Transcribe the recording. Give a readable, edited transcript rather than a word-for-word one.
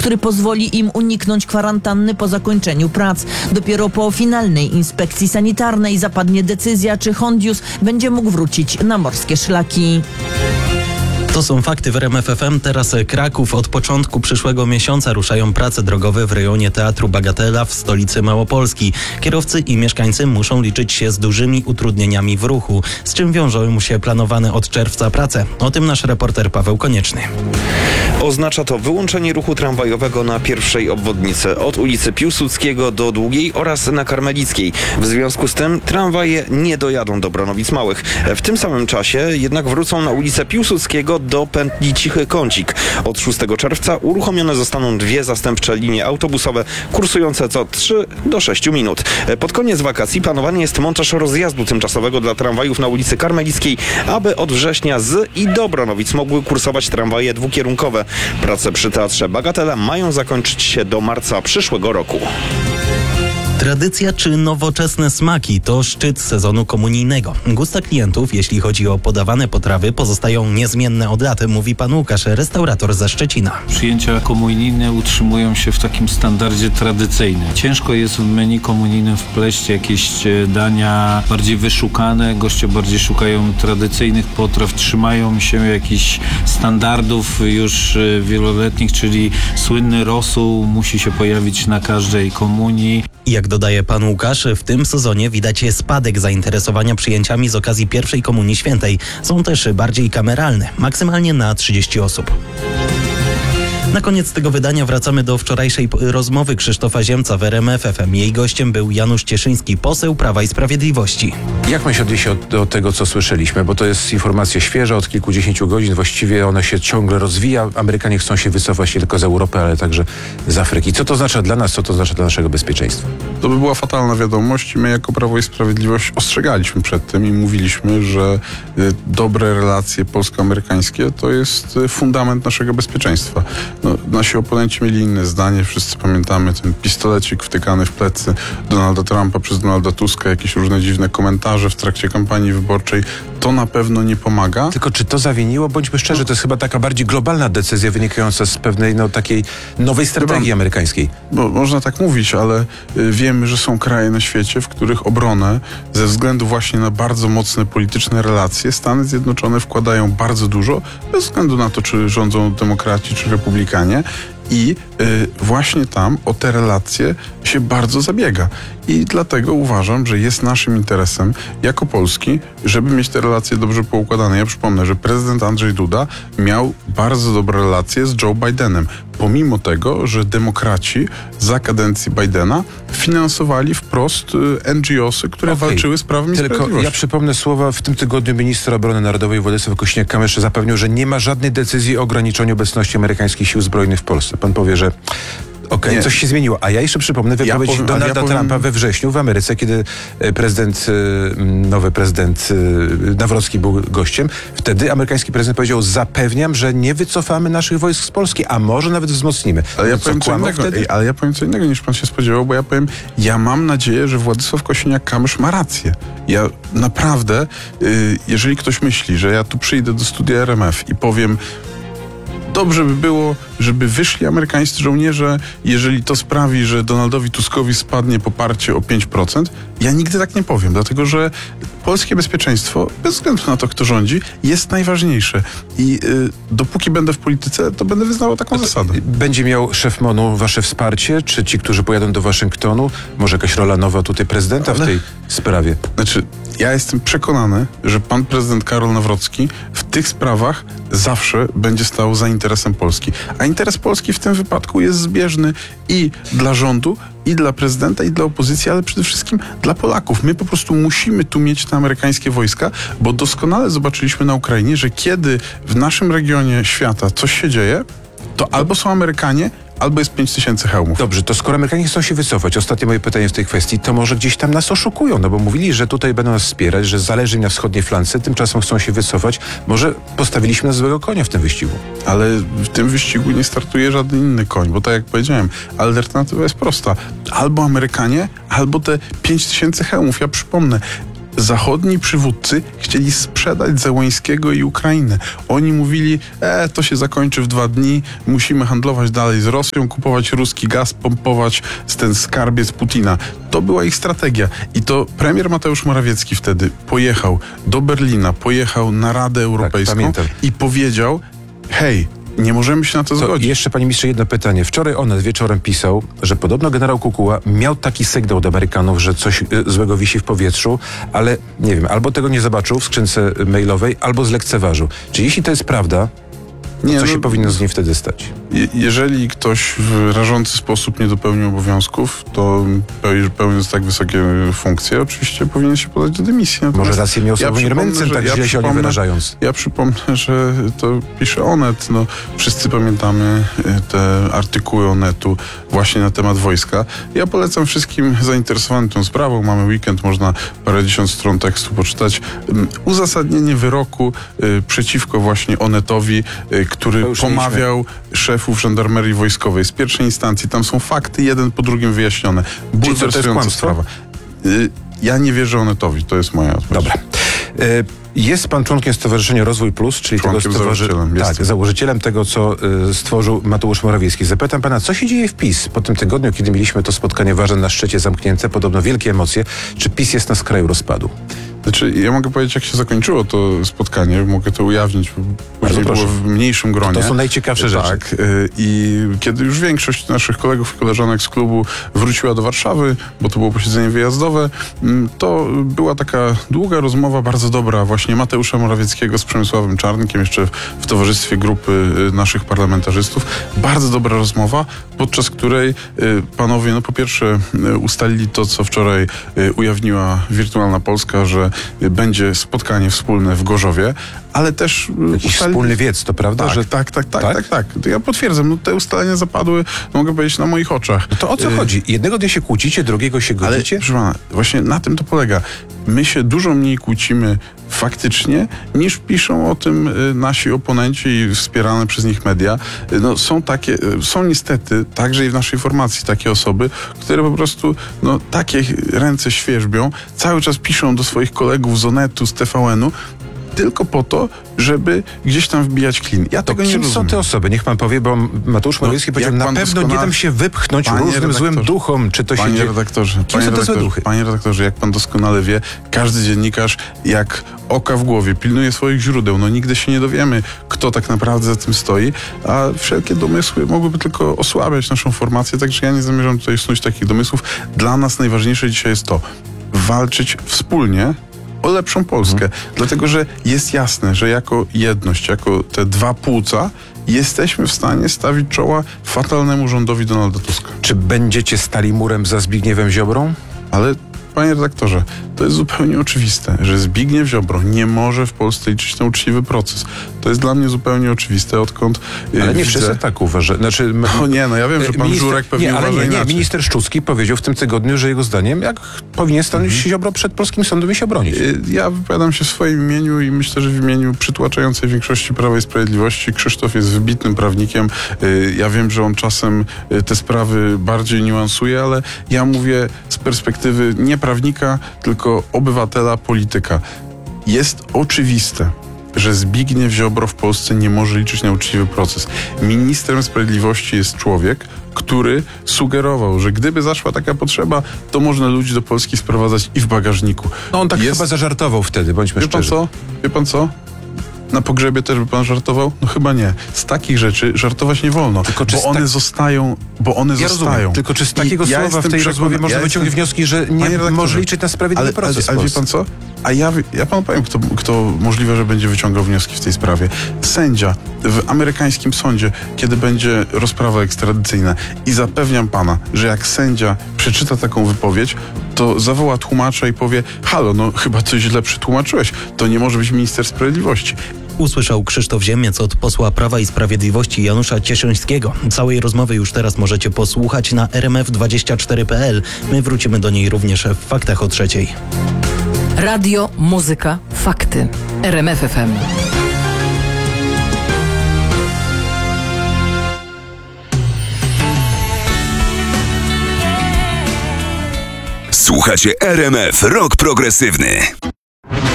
który pozwoli im uniknąć kwarantanny po zakończeniu prac. Dopiero po finalnej inspekcji sanitarnej zapadnie decyzja, czy Hondius będzie mógł wrócić na morskie szlaki. To są fakty w RMF FM. Teraz Kraków. Od początku przyszłego miesiąca ruszają prace drogowe w rejonie Teatru Bagatela w stolicy Małopolski. Kierowcy i mieszkańcy muszą liczyć się z dużymi utrudnieniami w ruchu, z czym wiążą się planowane od czerwca prace. O tym nasz reporter Paweł Konieczny. Oznacza to wyłączenie ruchu tramwajowego na pierwszej obwodnicy od ulicy Piłsudskiego do Długiej oraz na Karmelickiej. W związku z tym tramwaje nie dojadą do Bronowic Małych. W tym samym czasie jednak wrócą na ulicę Piłsudskiego do pętli Cichy Kącik. Od 6 czerwca uruchomione zostaną 2 zastępcze linie autobusowe kursujące co 3 do 6 minut. Pod koniec wakacji planowany jest montaż rozjazdu tymczasowego dla tramwajów na ulicy Karmelickiej, aby od września z i do Bronowic mogły kursować tramwaje dwukierunkowe. Prace przy Teatrze Bagatela mają zakończyć się do marca przyszłego roku. Tradycja czy nowoczesne smaki to szczyt sezonu komunijnego. Gusta klientów, jeśli chodzi o podawane potrawy, pozostają niezmienne od lat, mówi pan Łukasz, restaurator ze Szczecina. Przyjęcia komunijne utrzymują się w takim standardzie tradycyjnym. Ciężko jest w menu komunijnym wpleść jakieś dania bardziej wyszukane. Goście bardziej szukają tradycyjnych potraw, trzymają się jakichś standardów już wieloletnich, czyli słynny rosół musi się pojawić na każdej komunii. Jak dodaje pan Łukasz, w tym sezonie widać spadek zainteresowania przyjęciami z okazji pierwszej Komunii Świętej. Są też bardziej kameralne, maksymalnie na 30 osób. Na koniec tego wydania wracamy do wczorajszej rozmowy Krzysztofa Ziemca w RMF FM. Jej gościem był Janusz Cieszyński, poseł Prawa i Sprawiedliwości. Jak pan się odniesie do tego, co słyszeliśmy? Bo to jest informacja świeża, od kilkudziesięciu godzin. Właściwie ona się ciągle rozwija. Amerykanie chcą się wycofać nie tylko z Europy, ale także z Afryki. Co to oznacza dla nas? Co to oznacza dla naszego bezpieczeństwa? To by była fatalna wiadomość i my jako Prawo i Sprawiedliwość ostrzegaliśmy przed tym i mówiliśmy, że dobre relacje polsko-amerykańskie to jest fundament naszego bezpieczeństwa. Nasi oponenci mieli inne zdanie. Wszyscy pamiętamy ten pistolecik wtykany w plecy Donalda Trumpa przez Donalda Tuska, jakieś różne dziwne komentarze w trakcie kampanii wyborczej. To na pewno nie pomaga. Tylko czy to zawiniło? Bądźmy szczerzy, to jest chyba taka bardziej globalna decyzja wynikająca z pewnej takiej nowej strategii amerykańskiej. Bo można tak mówić, ale wiemy, że są kraje na świecie, w których obronę ze względu właśnie na bardzo mocne polityczne relacje Stany Zjednoczone wkładają bardzo dużo, bez względu na to, czy rządzą demokraci, czy republikanie. I właśnie tam o te relacje się bardzo zabiega. I dlatego uważam, że jest naszym interesem jako Polski, żeby mieć te relacje dobrze poukładane. Ja przypomnę, że prezydent Andrzej Duda miał bardzo dobre relacje z Joe Bidenem. Pomimo tego, że demokraci za kadencji Bidena finansowali wprost NGO-sy, które walczyły z prawem i sprawiedliwością. Tylko ja przypomnę słowa w tym tygodniu ministra obrony narodowej Władysław Kosiniak-Kamysz zapewnił, że nie ma żadnej decyzji o ograniczeniu obecności amerykańskich sił zbrojnych w Polsce. Pan powie, że coś się zmieniło. A ja jeszcze przypomnę wypowiedź Donalda Trumpa we wrześniu w Ameryce, kiedy nowy prezydent Nawrocki był gościem. Wtedy amerykański prezydent powiedział: zapewniam, że nie wycofamy naszych wojsk z Polski, a może nawet wzmocnimy. Ale ja powiem co innego niż pan się spodziewał, bo ja mam nadzieję, że Władysław Kosiniak-Kamysz ma rację. Ja naprawdę, jeżeli ktoś myśli, że ja tu przyjdę do studia RMF i powiem: dobrze by było, żeby wyszli amerykańscy żołnierze, jeżeli to sprawi, że Donaldowi Tuskowi spadnie poparcie o 5%. Ja nigdy tak nie powiem, dlatego że polskie bezpieczeństwo, bez względu na to, kto rządzi, jest najważniejsze. I dopóki będę w polityce, to będę wyznawał taką zasadę. Będzie miał szef MON-u wasze wsparcie? Czy ci, którzy pojadą do Waszyngtonu? Może jakaś rola nowa tutaj prezydenta w tej sprawie? Ja jestem przekonany, że pan prezydent Karol Nawrocki w tych sprawach zawsze będzie stał za interesem Polski. A interes Polski w tym wypadku jest zbieżny i dla rządu, i dla prezydenta, i dla opozycji, ale przede wszystkim dla Polaków. My po prostu musimy tu mieć te amerykańskie wojska, bo doskonale zobaczyliśmy na Ukrainie, że kiedy w naszym regionie świata coś się dzieje, to albo są Amerykanie, albo jest 5000 hełmów. Dobrze, to skoro Amerykanie chcą się wycofać, ostatnie moje pytanie w tej kwestii, to może gdzieś tam nas oszukują, bo mówili, że tutaj będą nas wspierać, że zależy im na wschodniej flance, tymczasem chcą się wycofać. Może postawiliśmy na złego konia w tym wyścigu. Ale w tym wyścigu nie startuje żaden inny koń, bo tak jak powiedziałem, alternatywa jest prosta. Albo Amerykanie, albo te 5000 hełmów. Ja przypomnę, zachodni przywódcy chcieli sprzedać Zełeńskiego i Ukrainę. Oni mówili, to się zakończy w 2 dni, musimy handlować dalej z Rosją, kupować ruski gaz, pompować ten skarbiec Putina. To była ich strategia. I to premier Mateusz Morawiecki wtedy pojechał do Berlina, pojechał na Radę Europejską pamiętam. i powiedział, hej, nie możemy się na to zgodzić. Jeszcze, panie ministrze, jedno pytanie. Wczoraj Onet wieczorem pisał, że podobno generał Kukuła miał taki sygnał od Amerykanów, że coś złego wisi w powietrzu, ale nie wiem, albo tego nie zobaczył w skrzynce mailowej, albo zlekceważył. Czy jeśli to jest prawda, co się powinno z niej wtedy stać? Jeżeli ktoś w rażący sposób nie dopełnił obowiązków, to pełniąc tak wysokie funkcje, oczywiście powinien się podać do dymisji. Natomiast Może rację miał Sławomir Mencen, tak źle się o nim wyrażając. Ja przypomnę, że to pisze Onet. No, wszyscy pamiętamy te artykuły Onetu właśnie na temat wojska. Ja polecam wszystkim zainteresowanym tą sprawą. Mamy weekend, można parędziesiąt stron tekstu poczytać. Uzasadnienie wyroku przeciwko właśnie Onetowi, który pomawiał szefów żandarmerii wojskowej z pierwszej instancji. Tam są fakty, jeden po drugim wyjaśnione. Bulwersująca sprawa. Ja nie wierzę Onetowi, to jest moja odpowiedź. Dobra. Jest pan członkiem Stowarzyszenia Rozwój Plus, czyli założycielem tego, co stworzył Mateusz Morawiecki. Zapytam pana, co się dzieje w PiS po tym tygodniu, kiedy mieliśmy to spotkanie ważne na szczycie zamknięte, podobno wielkie emocje. Czy PiS jest na skraju rozpadu? Znaczy, ja mogę powiedzieć, jak się zakończyło to spotkanie, mogę to ujawnić, bo później było w mniejszym gronie. To są najciekawsze rzeczy. Tak. I kiedy już większość naszych kolegów i koleżanek z klubu wróciła do Warszawy, bo to było posiedzenie wyjazdowe, to była taka długa rozmowa, bardzo dobra, właśnie Mateusza Morawieckiego z Przemysławem Czarnkiem, jeszcze w towarzystwie grupy naszych parlamentarzystów. Bardzo dobra rozmowa, podczas której panowie, no po pierwsze ustalili to, co wczoraj ujawniła Wirtualna Polska, że będzie spotkanie wspólne w Gorzowie, ale też jakiś wspólny wiec, to prawda? Tak, że... tak. To ja potwierdzam, no te ustalenia zapadły, mogę powiedzieć, na moich oczach. No to o co chodzi? Jednego dnia się kłócicie, drugiego się godzicie? Ale, proszę pana, właśnie na tym to polega. My się dużo mniej kłócimy faktycznie, niż piszą o tym nasi oponenci i wspierane przez nich media. No, są niestety, także i w naszej formacji takie osoby, które po prostu, takie ręce świerzbią, cały czas piszą do swoich kolegów z Onetu, z TVN-u, tylko po to, żeby gdzieś tam wbijać klin. Ja tego nie rozumiem. Kim są te osoby? Niech pan powie, bo Mateusz Morawiecki powiedział, na pewno nie dam się wypchnąć różnym złym duchom. Czy to się dzieje? Kim są te złe duchy? Panie redaktorze, jak pan doskonale wie, każdy dziennikarz jak oka w głowie pilnuje swoich źródeł. No nigdy się nie dowiemy, kto tak naprawdę za tym stoi, a wszelkie domysły mogłyby tylko osłabiać naszą formację, także ja nie zamierzam tutaj snuć takich domysłów. Dla nas najważniejsze dzisiaj jest to, walczyć wspólnie o lepszą Polskę. Dlatego, że jest jasne, że jako jedność, jako te dwa płuca jesteśmy w stanie stawić czoła fatalnemu rządowi Donalda Tuska. Czy będziecie stali murem za Zbigniewem Ziobrą? Ale panie redaktorze, to jest zupełnie oczywiste, że Zbigniew Ziobro nie może w Polsce liczyć na uczciwy proces. To jest dla mnie zupełnie oczywiste, odkąd ale nie wszyscy tak uważają. Znaczy, ja wiem, że pan Żurek pewnie uważa inaczej. Minister Szczucki powiedział w tym tygodniu, że jego zdaniem powinien stanąć Ziobro przed polskim sądem i się obronić. Ja wypowiadam się w swoim imieniu i myślę, że w imieniu przytłaczającej większości Prawa i Sprawiedliwości. Krzysztof jest wybitnym prawnikiem. Ja wiem, że on czasem te sprawy bardziej niuansuje, ale ja mówię z perspektywy nie prawnika, tylko obywatela, polityka. Jest oczywiste, że Zbigniew Ziobro w Polsce nie może liczyć na uczciwy proces. Ministrem Sprawiedliwości jest człowiek, który sugerował, że gdyby zaszła taka potrzeba, to można ludzi do Polski sprowadzać i w bagażniku. No on tak chyba zażartował wtedy, bądźmy szczerzy. Wie pan co? Na pogrzebie też by pan żartował? No chyba nie. Z takich rzeczy żartować nie wolno, bo one zostają. Rozumiem. Tylko czy z takiego słowa w tej rozmowie można wyciągnąć wnioski, że nie może liczyć na sprawiedliwy proces? Ale wie pan co? A ja panu powiem, kto możliwe, że będzie wyciągał wnioski w tej sprawie. Sędzia w amerykańskim sądzie, kiedy będzie rozprawa ekstradycyjna, i zapewniam pana, że jak sędzia przeczyta taką wypowiedź, to zawoła tłumacza i powie: halo, no chyba coś źle przetłumaczyłeś. To nie może być minister sprawiedliwości. Usłyszał Krzysztof Ziemiec od posła Prawa i Sprawiedliwości Janusza Cieszyńskiego. Całej rozmowy już teraz możecie posłuchać na rmf24.pl. My wrócimy do niej również w Faktach o 3:00. Radio, muzyka, fakty. RMF FM. Słuchacie RMF Rock Progresywny.